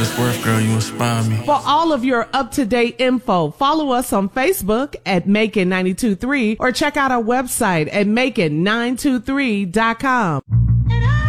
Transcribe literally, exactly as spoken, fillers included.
what it's worth, girl, you inspire me. For all of your up-to-date info, follow us on Facebook at Macon nine two three or check out our website at Macon nine two three dot com.